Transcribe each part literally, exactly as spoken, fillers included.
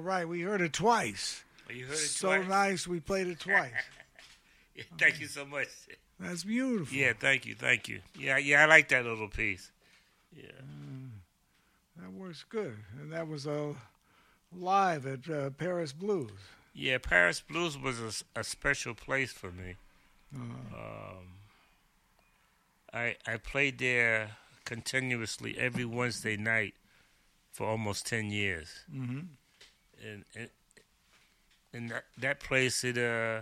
right. We heard it twice. You heard it so twice? nice, we played it twice. Yeah, thank you so much. That's beautiful. Yeah, thank you, thank you. Yeah, yeah, I like that little piece. Yeah. Uh, that works good. And that was uh, live at uh, Paris Blues. Yeah, Paris Blues was a, a special place for me. Uh, Um, I I played there continuously every Wednesday night for almost ten years. mm-hmm. And and, and that, that place, it uh,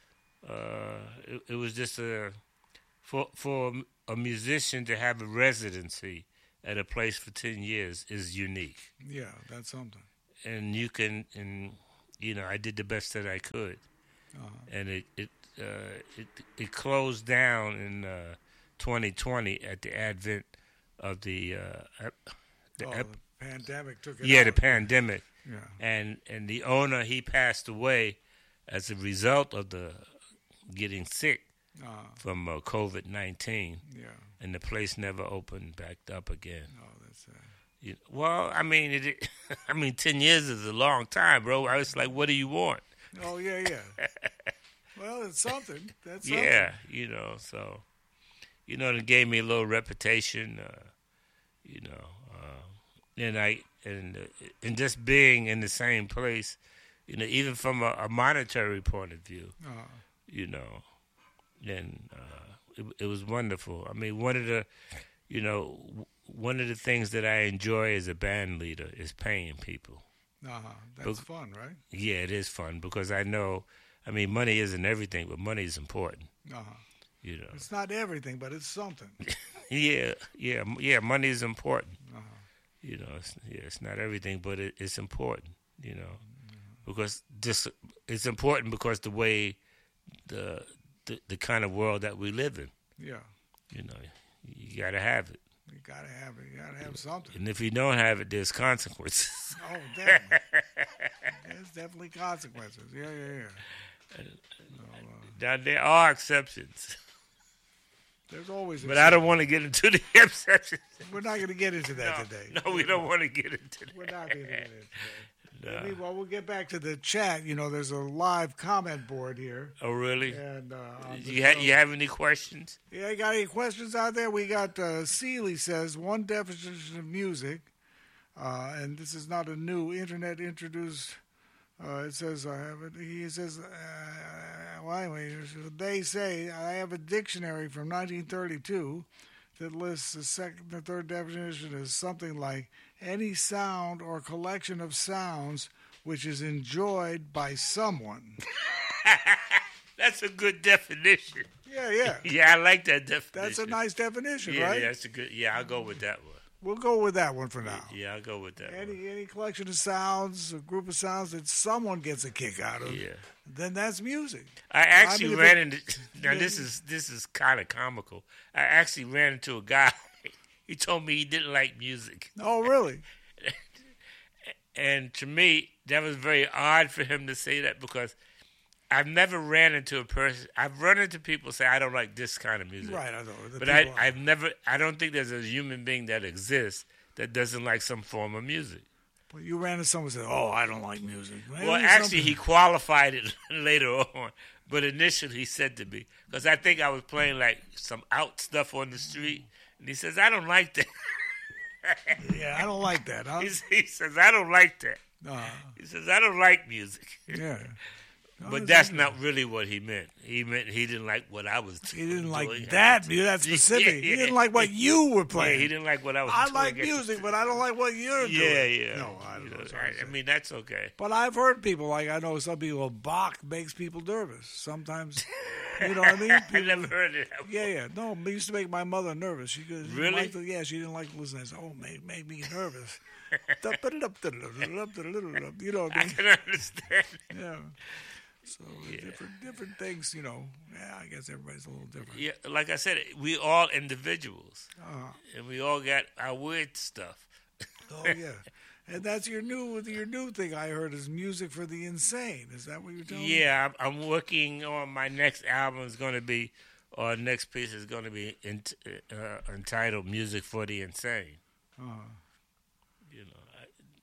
uh, it, it was just a for for a musician to have a residency at a place for ten years is unique. Yeah, that's something. And you can, and you know, I did the best that I could, Uh-huh. and it it uh, it it closed down in uh, twenty twenty at the advent of the uh, ep- the oh, ep- the pandemic took it yeah out. the pandemic, Yeah. and and the owner, he passed away as a result of the getting sick Uh, from uh, COVID nineteen, yeah. and the place never opened back up again. Oh, that's uh, You, well, I mean, it, I mean, ten years is a long time, bro. I was like, what do you want? Oh, yeah, yeah. Well, it's something. That's something. Yeah, you know, so, you know, it gave me a little reputation, uh, you know, uh, and I, and, uh, and just being in the same place, you know, even from a, a monetary point of view, Uh, you know, and uh, it, it was wonderful. I mean, one of the, you know, w- one of the things that I enjoy as a band leader is paying people. uh-huh. That's But- fun, right? Yeah, it is fun because I know, I mean, money isn't everything, but money is important, Uh-huh. you know. It's not everything, but it's something. Yeah, yeah, m- yeah, money is important, Uh-huh. you know. It's, yeah, it's not everything, but it, it's important, you know, because this, it's important because the way, the, the the kind of world that we live in, Yeah. you know, you got to have it. You gotta have it. You gotta have something. And if you don't have it, there's consequences. Oh, definitely. There's definitely consequences. Yeah, yeah, yeah. So, uh, Now, there are exceptions, there's always. but I don't want to get into the exceptions. We're not going to get into that No, today. no, we don't want to get into that. We're not going to get into that. No. Meanwhile, we'll get back to the chat. You know, there's a live comment board here. Oh, really? And uh, on the You, ha- show- you have any questions? Yeah, you got any questions out there? We got uh, Seeley says one definition of music, uh, and this is not a new internet introduced. Uh, it says I have it. He says, uh, well, anyway, they say I have a dictionary from nineteen thirty-two that lists the second, the third definition as something like any sound or collection of sounds which is enjoyed by someone. That's a good definition. Yeah, yeah. Yeah, I like that definition. That's a nice definition, yeah, right? Yeah, that's a good. Yeah, I'll go with that one. We'll go with that one for now. Yeah, I'll go with that one. Any any collection of sounds, a group of sounds that someone gets a kick out of, Yeah. then that's music. I actually I mean, if ran it- into. Now this is this is kind of comical. I actually ran into a guy. He told me he didn't like music, Oh, really? and to me that was very odd for him to say that because I've never ran into a person. I've run into people say I don't like this kind of music. Right, I know. The But I, people- I've never. I don't think there's a human being that exists that doesn't like some form of music. Well, you ran into someone who said, "Oh, I don't like music." Maybe Well, there's actually, he something- qualified it later on. But initially, he said to me, because I think I was playing like some out stuff on the street, and he says, "I don't like that." Yeah, I don't like that. Huh? he, he says, "I don't like that." Uh, He says, "I don't like music." yeah. Oh, But that's that's not really what he meant. He meant he didn't like what I was He didn't doing. like that music. That's Yeah, specific. He yeah. didn't like what you were Yeah, playing. he didn't like what I was I doing. like music, but I don't like what you're doing. Yeah, yeah. No, I don't You know. know, That's what I'm I, I saying. mean, that's okay. But I've heard people, like I know some people, Bach makes people nervous. Sometimes, you know what I mean? I People- never heard it. Yeah, yeah. No, it used to make my mother nervous. She could, she Really? liked to- yeah, she didn't like to listen. I said, oh, made, made me nervous. You know what I I mean? can understand. Yeah. So different different things, you know. Yeah, I guess everybody's a little different. Yeah, like I said, we all individuals, Uh, and we all got our weird stuff. oh yeah. And that's your new your new thing I heard is music for the insane. Is that what you're telling me? Yeah, I'm, I'm working on my next album. Is going to be, or next piece is going to be ent- uh, entitled "Music for the Insane." Uh, You know, I,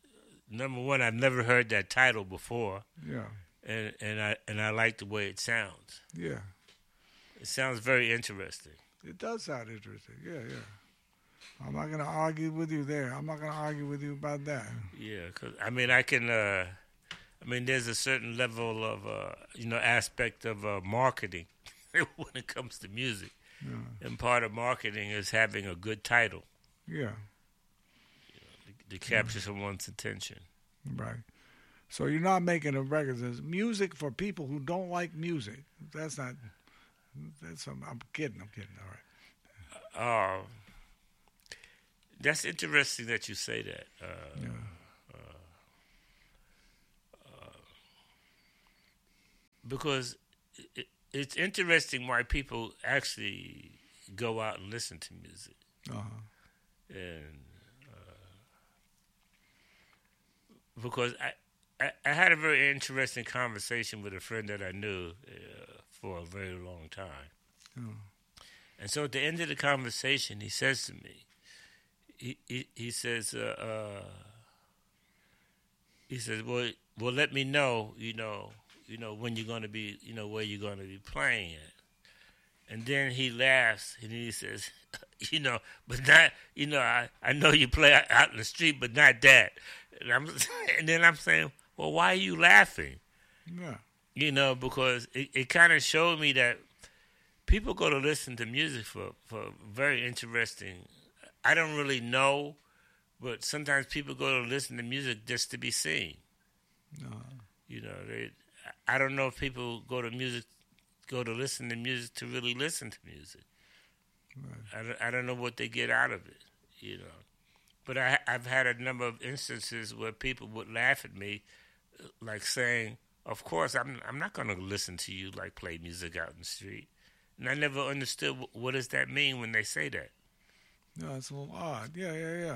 number one, I've never heard that title before, Yeah. and and I and I like the way it sounds. Yeah. It sounds very interesting. It does sound interesting. Yeah, yeah. I'm not going to argue with you there. I'm not going to argue with you about that. Yeah, 'cause I mean, I can. Uh, I mean, there's a certain level of uh, you know aspect of uh, marketing when it comes to music, Yeah. and part of marketing is having a good title. Yeah. To capture someone's attention. Right. So you're not making a record that's music for people who don't like music. That's not. That's. I'm, I'm kidding. I'm kidding. All right. Uh, that's interesting that you say that. Uh, Yeah. uh, uh, because it, it's interesting why people actually go out and listen to music. Uh-huh. And because I, I, I had a very interesting conversation with a friend that I knew uh, for a very long time. Oh. And so at the end of the conversation, he says to me, he he, he says, uh, uh, he says, well, well, let me know, you know, you know when you're going to be, you know, where you're going to be playing at. And then he laughs and he says, you know, but not, you know, I, I know you play out in the street, but not that. And, I'm, and then I'm saying, well, why are you laughing? Yeah. You know, because it, it kind of showed me that people go to listen to music for, for very interesting. I don't really know, but sometimes people go to listen to music just to be seen. No. You know, they. I don't know if people go to music, go to listen to music to really listen to music. Right. I don't, I don't know what they get out of it, you know. But I, I've had a number of instances where people would laugh at me, like saying, "Of course, I'm I'm not going to listen to you like play music out in the street." And I never understood what, what does that mean when they say that. No, it's a little odd. Yeah, yeah, yeah.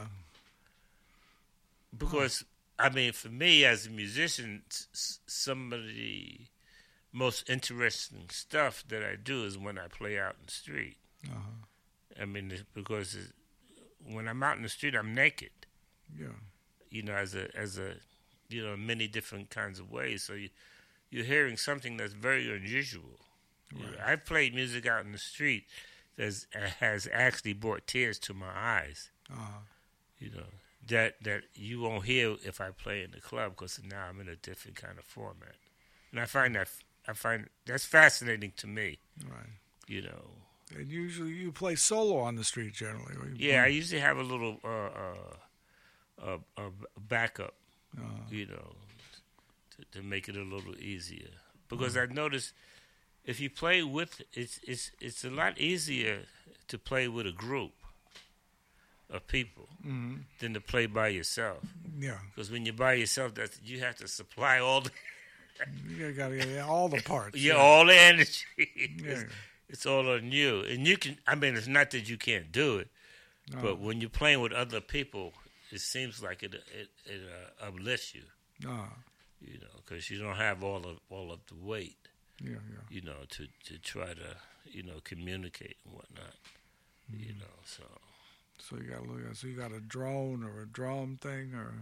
Because I mean, for me as a musician, s- some of the most interesting stuff that I do is when I play out in the street. Uh-huh. I mean, it's because it's, when I'm out in the street, I'm naked. Yeah. You know, as a as a you know, many different kinds of ways. So you you're hearing something that's very unusual. You know, Right. I've played music out in the street that has actually brought tears to my eyes. Uh-huh. You know, that that you won't hear if I play in the club because now I'm in a different kind of format. And I find that I find that's fascinating to me. Right. You know. And usually you play solo on the street generally. Or you Yeah, I play- usually have a little uh, uh, uh, uh, backup, uh, you know, to, to make it a little easier. Because I noticed if you play with, it's it's it's a lot easier to play with a group of people mhm. than to play by yourself. Yeah. Because when you're by yourself, that you have to supply all the You got to get all the parts. yeah, all the energy. Yeah. it's, it's all on you, and you can. I mean, it's not that you can't do it. No. But when you're playing with other people, it seems like it it, it uh, uplifts you, Uh, you know, because you don't have all of all of the weight, yeah, yeah. you know, to, to try to you know communicate and whatnot, you know. So So you got to look at. So you got a drone or a drum thing or.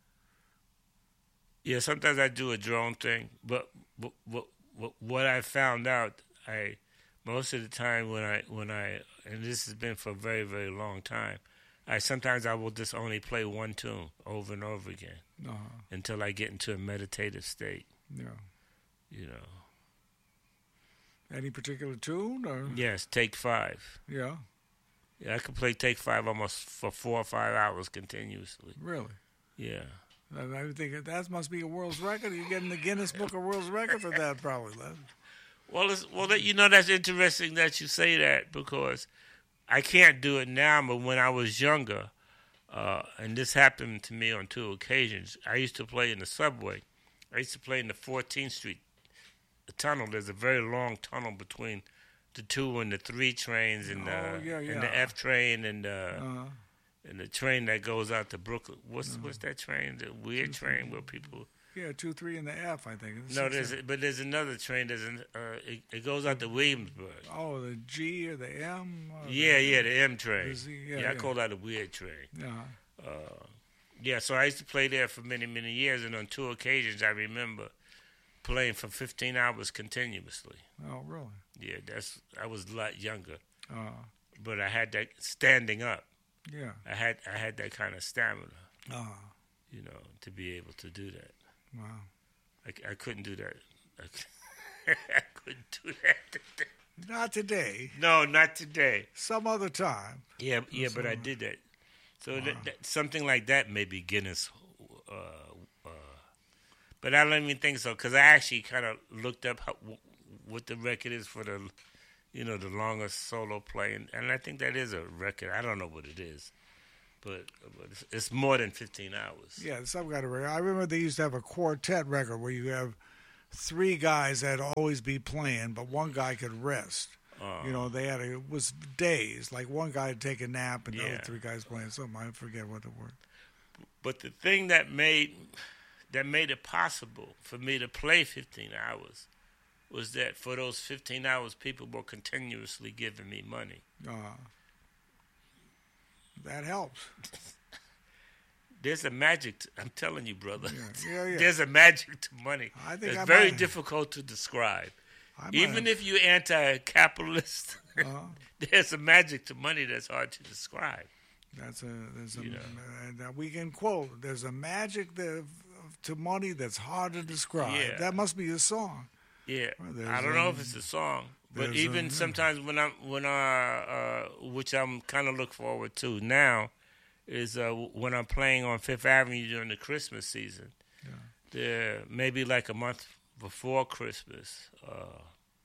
yeah, sometimes I do a drone thing, but but, but, but what I found out, I most of the time when I when I and this has been for a very very long time, I sometimes I will just only play one tune over and over again. Uh-huh. Until I get into a meditative state, Yeah. you know. Any particular tune or? Yes, take five. Yeah. Yeah, I could play take five almost for four or five hours continuously. Really. Yeah. I, I think that must be a world's record. You get in the Guinness Book of World Records for that, probably. Les. Well, it's, well, that, you know, that's interesting that you say that because I can't do it now, but when I was younger, uh, and this happened to me on two occasions, I used to play in the subway. I used to play in the fourteenth Street the tunnel. There's a very long tunnel between the two and the three trains and the, Oh, yeah, and yeah. the F train and the, Uh, and the train that goes out to Brooklyn. What's what's that train? The weird train where people... yeah, two, three, and the F, I think. No, there's a, but there's another train. There's an, uh, it, it goes out to Williamsburg. Oh, the G or the M? Or Yeah, the, yeah, the M train. the Z, yeah, yeah, I yeah. call that a weird train. Yeah. Uh, Yeah, so I used to play there for many, many years, and on two occasions I remember playing for fifteen hours continuously. Oh, really? Yeah, that's I was a lot younger, Uh, but I had that standing up. yeah. I had I had that kind of stamina, Uh, you know, to be able to do that. wow. I, I couldn't do that. I, c- I couldn't do that. Not today. No, not today. Some other time. Yeah, yeah, but I Some- did that. So Wow. that, that, something like that may be Guinness. Uh, uh, but I don't even think so because I actually kind of looked up how, what the record is for the, you know, the longest solo play, and, and I think that is a record. I don't know what it is, but, but it's, it's more than fifteen hours. Yeah, some kind of record. I remember they used to have a quartet record where you have three guys that always be playing, but one guy could rest. Uh, You know, they had a, it was days. Like one guy would take a nap and the Yeah. other three guys playing something. I forget what the word. But the thing that made that made it possible for me to play fifteen hours was that for those fifteen hours, people were continuously giving me money. Uh, that helps. There's a magic. To, I'm telling you, brother. Yeah, yeah, yeah. There's a magic to money. I think it's I very might- difficult to describe. I might Even have- if you're anti-capitalist, Uh, there's a magic to money that's hard to describe. that's a there's a You know. and uh, we can quote. There's a magic that, to money that's hard to describe. Yeah. That must be a song. Yeah, Well, there's, I don't know um, if it's a song, but there's, even um, sometimes when I'm when I uh, which I'm kind of look forward to now is uh, when I'm playing on Fifth Avenue during the Christmas season. Yeah. There maybe like a month before Christmas, uh,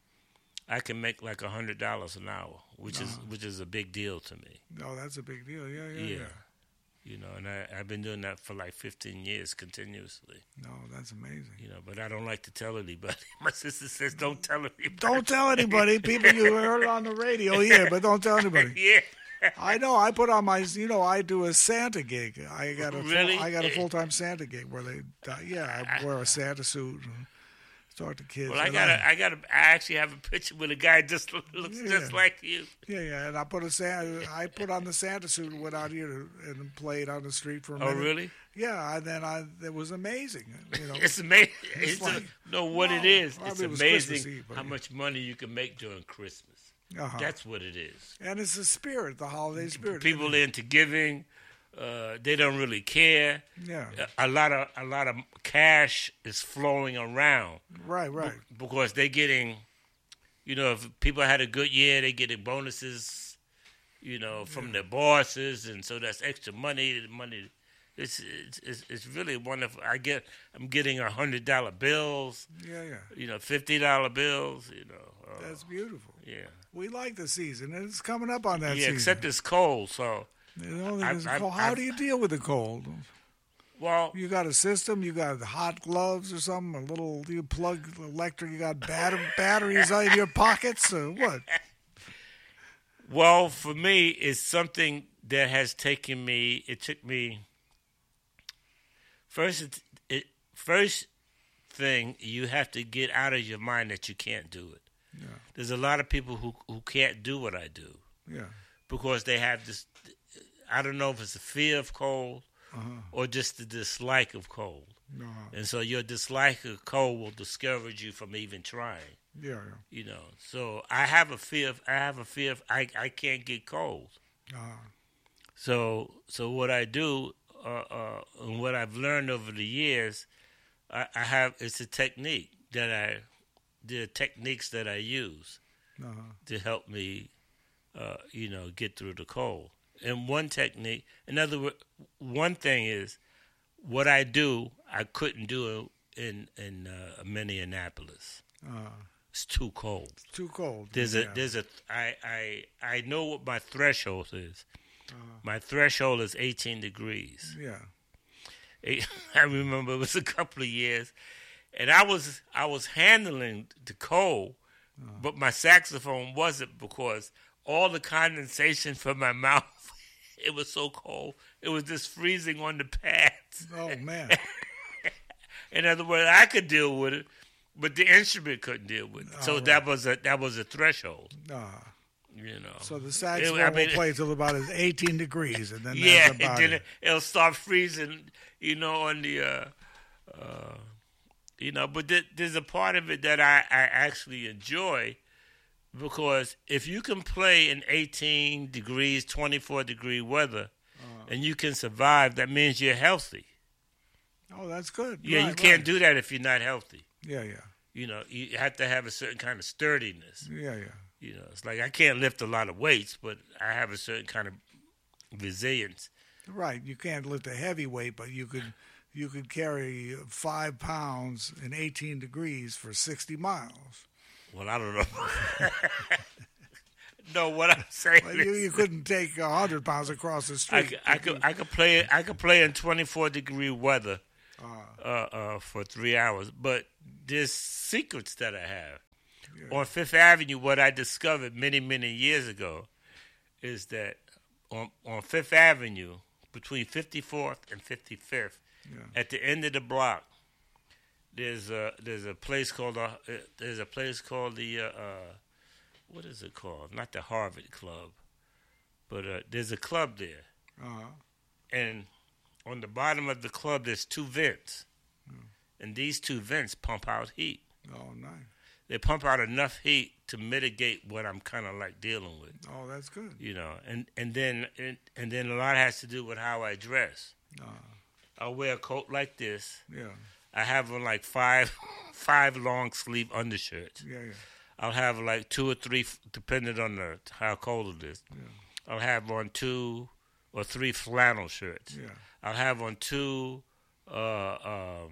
I can make like a hundred dollars an hour, which is which is a big deal to me. No, that's a big deal. Yeah, yeah, Yeah. yeah. You know, and I, I've been doing that for like fifteen years continuously. No, that's amazing. You know, but I don't like to tell anybody. My sister says, "Don't tell anybody." Don't tell anybody. People, you heard it on the radio here, but don't tell anybody. Yeah. I know. I put on my, you know, I do a Santa gig. I got a, full, Really? I got a full time Santa gig where they, uh, yeah, I wear a Santa suit and talk to kids. Well, I And got a, I got a, I actually have a picture with a guy just looks Yeah. just like you. Yeah, yeah, and I put a Santa, I put on the Santa suit and went out here to, and played on the street for a Oh, minute. really? Yeah, and then I, it was amazing. You know, It's amazing. It's It's like- a, no, what it Wow. is, I it's mean, it was Christmas amazing Eve, but how yeah. much money you can make during Christmas. uh-huh. That's what it is. and it's the spirit, the holiday spirit. People into giving, uh, they don't really care. Yeah, A, a lot of a lot of cash is flowing around. right, right. Because they're getting, you know, if people had a good year, they're getting bonuses, you know, from their bosses, and so that's extra money. Money, it's it's it's, it's really wonderful. I get, I'm getting a hundred dollar bills, Yeah, yeah. you know, fifty dollar bills, you know. Uh, That's beautiful. yeah, We like the season, and it's coming up on that yeah. season. Except it's cold, so The only I- thing is I- cold. How I- do you deal with the cold? well, You got a system? You got hot gloves or something? A little you plug electric? You got batter, batteries in your pockets or what? well, for me, it's something that has taken me. It took me. First, it, it first thing you have to get out of your mind that you can't do it. Yeah, There's a lot of people who who can't do what I do yeah. because they have this. I don't know if it's a fear of cold Uh-huh. or just the dislike of cold, No, and so your dislike of cold will discourage you from even trying. yeah, yeah. You know, so I have a fear. Of, I have a fear. Of, I I can't get cold. Uh, So so what I do, uh, uh, and what I've learned over the years, I, I have it's a technique that I, the techniques that I use uh-huh. to help me, uh, you know, get through the cold. And one technique, in other words, one thing is, what I do, I couldn't do in in uh, Minneapolis. Uh, It's too cold. too cold. There's yeah. a there's a I I I know what my threshold is. Uh, My threshold is eighteen degrees. yeah. Eight- I remember it was a couple of years, and I was I was handling the cold, but my saxophone wasn't because all the condensation from my mouth, it was so cold. It was just freezing on the pads. Oh man. In other words, I could deal with it, but the instrument couldn't deal with it. So All right. that was a that was a threshold. Uh, You know. So the saxophone It- I mean, will play till about eighteen degrees, and then yeah, that's about then it. it, it'll start freezing. You know, on the. Uh, uh, you know, but th- there's a part of it that I, I actually enjoy, because if you can play in eighteen degrees, twenty-four degree weather, Uh, and you can survive, that means you're healthy. oh, that's good. Yeah, you Right, can't right. do that if you're not healthy. Yeah, yeah, You know, you have to have a certain kind of sturdiness. yeah, yeah. You know, it's like I can't lift a lot of weights, but I have a certain kind of resilience. Right. You can't lift a heavy weight, but you could you could carry five pounds in eighteen degrees for sixty miles. Well, I don't know. No, what I'm saying Well, you, is, you couldn't take a hundred pounds across the I, street. could- I could I could play I could play in twenty-four degree weather Uh, uh, uh, for three hours. But there's secrets that I have. Yeah. On Fifth Avenue, what I discovered many, many years ago is that on, on Fifth Avenue, between fifty-fourth and fifty-fifth, Yeah. at the end of the block, there's a there's a place called uh, there's a place called the uh, uh, what is it called? Not the Harvard Club, but uh, there's a club there, uh, and on the bottom of the club there's two vents, and these two vents pump out heat. oh, nice. They pump out enough heat to mitigate what I'm kind of like dealing with, Oh, that's good. you know. And and then and, and then a lot has to do with how I dress. Uh, I'll wear a coat like this. yeah, I have on like five five long sleeve undershirts. yeah, yeah, I'll have like two or three, depending on the how cold it is. yeah, I'll have on two or three flannel shirts. yeah. I'll have on two uh, um,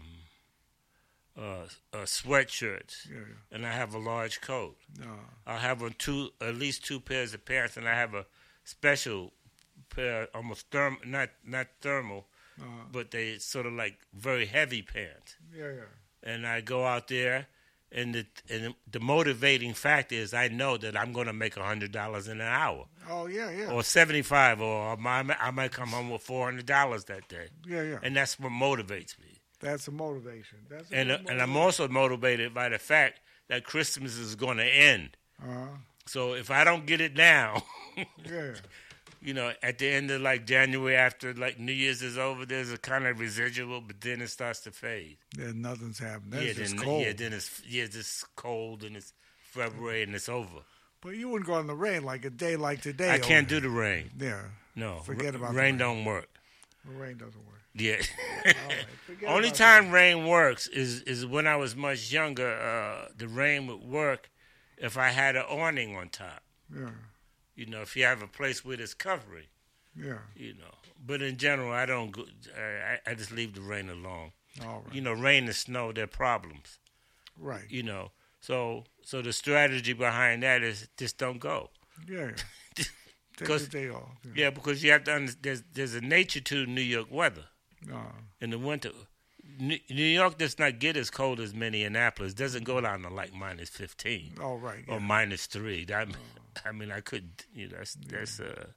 uh, uh, sweatshirts, Yeah, yeah. and I have a large coat. No. I'll have on two, at least two pairs of pants, and I have a special pair, almost therm, not not thermal, Uh, but they sort of like very heavy pants. yeah, yeah. And I go out there, and the and the motivating factor is I know that I'm going to make a hundred dollars in an hour, Oh, yeah, yeah. or seventy five, or I might, I might come home with four hundred dollars that day, Yeah, yeah. and that's what motivates me. That's a motivation. That's a And good and I'm motivation. also motivated by the fact that Christmas is going to end. Uh, So if I don't get it now, yeah, you know, at the end of like January, after like New Year's is over, there's a kind of residual, but then it starts to fade. yeah. Nothing's happened. That's yeah, just then cold. yeah, then it's yeah, it's just cold and it's February and it's over. But you wouldn't go in the rain like a day like today. I can't over do the rain. there. Yeah, No, Forget r- about the rain. rain. Don't work. the rain doesn't work. Yeah. All right, forget Only about time rain works is is when I was much younger. Uh, the rain would work if I had an awning on top. that. Yeah, You know, if you have a place where there's covering. yeah. You know, but in general, I don't. Go, I, I just leave the rain alone. All right. You know, rain and snow, they're problems. Right. You know, so so the strategy behind that is just don't go. Yeah. yeah. Take 'Cause- the day off. Yeah. Yeah, because you have to understand. There's there's a nature to New York weather Uh, in the winter. New New York does not get as cold as Minneapolis. It doesn't go down to like minus fifteen all right. or Yeah. minus three. I, I mean, I could. You know, that's that's uh,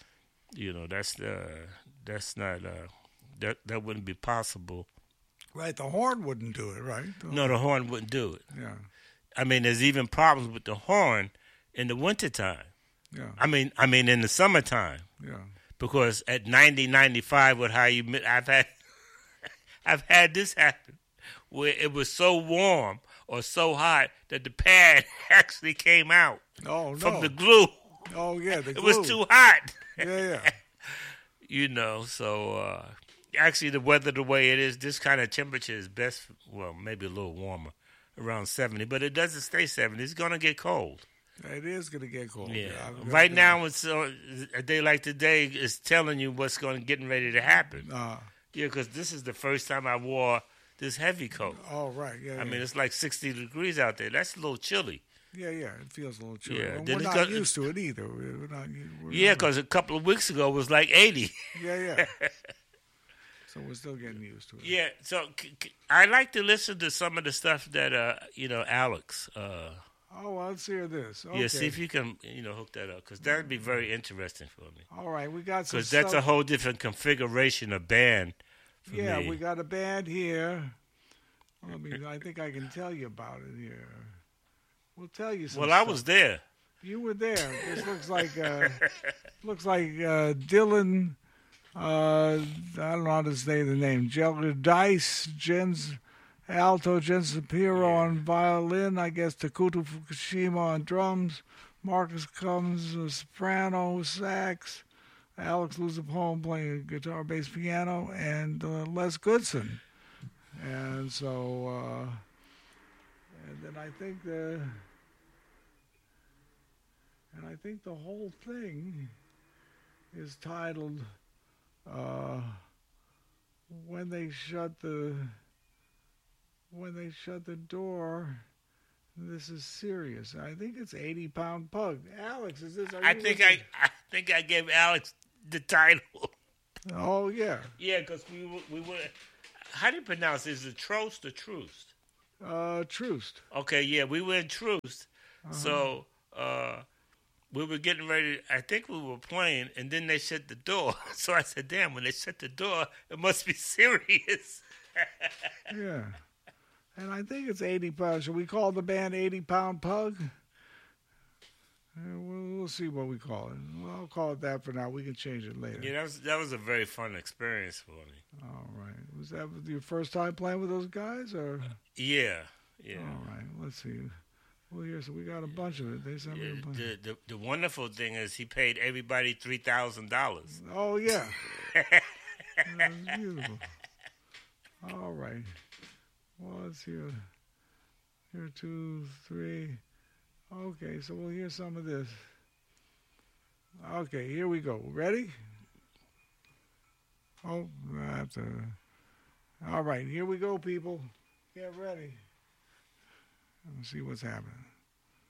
you know, that's uh, that's not uh, that that wouldn't be possible. Right. The horn wouldn't do it. Right. The- No, the horn wouldn't do it. Yeah. I mean, there's even problems with the horn in the wintertime. Yeah. I mean, I mean in the summertime, Yeah. because at ninety, ninety-five, with how you, mi- I've had, I've had this happen, where it was so warm or so hot that the pad actually came out Oh no. from the glue. oh yeah. The It glue. was too hot, Yeah. Yeah. you know. So uh, actually, the weather the way it is, this kind of temperature is best. Well, maybe a little warmer, around seventy, but it doesn't stay seventy. It's gonna get cold. It is going to get cold. Yeah. I'm- Right I'm- now, it's uh, a day like today is telling you what's going to getting ready to happen. Uh, Yeah, because this is the first time I wore this heavy coat. oh right. Yeah. I yeah. mean, it's like sixty degrees out there. That's a little chilly. Yeah, yeah, it feels a little chilly. Yeah, And then we're it's not got- used to it either. We're not. We're Yeah, not- because a couple of weeks ago it was like eighty. yeah, yeah. So we're still getting used to it. Yeah, so c- c- I like to listen to some of the stuff that uh, you know, Alex. Uh, Oh, well, let's hear this. Okay. Yeah, see if you can, you know, hook that up, because that would be very interesting for me. All right, we got some. Because that's a stuff- whole different configuration of band. For Yeah, me. we got a band here. Let me. I think I can tell you about it here. We'll tell you some. Well, I stuff. was there. You were there. This looks like uh, looks like uh, Dylan. Uh, I don't know how to say the name. Jelly Dice, Jens alto, Jen Shapiro Yeah. on violin. I guess Takuto Fukushima on drums. Marcus Cummins, uh, soprano, sax. Alex Luzapone playing guitar, bass, piano, and uh, Les Goodson. And so, uh, and then I think the, and I think the whole thing is titled uh, "When They Shut the When They Shut the Door." This is serious. I think it's eighty Pound Pug. Alex, is this? Are I you think listening? I, I think I gave Alex the title. Oh yeah. Yeah, because we were, we were. How do you pronounce it? Is it Trost or Troost? Uh, Troost. Okay, yeah, we were in Troost. Uh-huh. So uh, we were getting ready. I think we were playing, and then they shut the door. So I said, "Damn! When they shut the door, it must be serious." Yeah. And I think it's eighty pounds. Should we call the band eighty Pound Pug? Uh, we'll, we'll see what we call it. Well, I'll call it that for now. We can change it later. Yeah, that was that was a very fun experience for me. All right. Was that your first time playing with those guys, or? Yeah, yeah. All right. Let's see. Well, here, so we got a bunch of it. They sent me Yeah, a bunch. the, the the wonderful thing is he paid everybody three thousand dollars. Oh yeah. That was beautiful. All right. Well, let's hear. Here, two, three. Okay, so we'll hear some of this. Okay, here we go. Ready? Oh, I have to. All right, here we go, people. Get ready. Let's see what's happening.